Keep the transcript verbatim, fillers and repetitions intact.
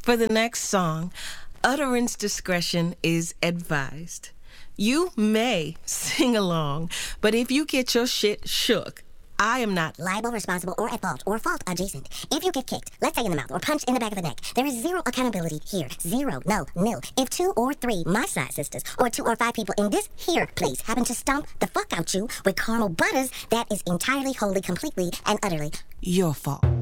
For the next song, utterance discretion is advised. You may sing along, but if you get your shit shook, I am not liable, responsible, or at fault, or fault adjacent. If you get kicked, let's say in the mouth, or punched in the back of the neck, there is zero accountability here. Zero, no, nil. If two or three, my side sisters, or two or five people in this here place happen to stomp the fuck out you with caramel butters, that is entirely, wholly, completely, and utterly your fault.